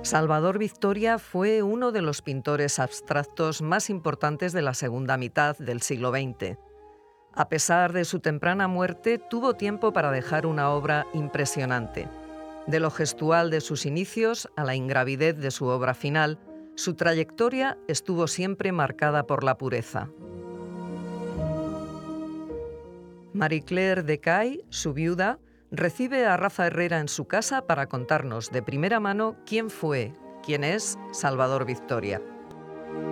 Salvador Victoria fue uno de los pintores abstractos más importantes de la segunda mitad del siglo XX. A pesar de su temprana muerte, tuvo tiempo para dejar una obra impresionante. De lo gestual de sus inicios a la ingravidez de su obra final, su trayectoria estuvo siempre marcada por la pureza. Marie-Claire Decay, su viuda, recibe a Rafa Herrera en su casa para contarnos de primera mano quién fue, quién es Salvador Victoria.